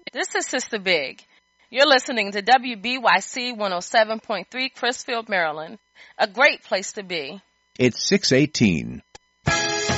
This is Sister Big. You're listening to WBYC 107.3 Crisfield, Maryland. A great place to be. It's 6:18.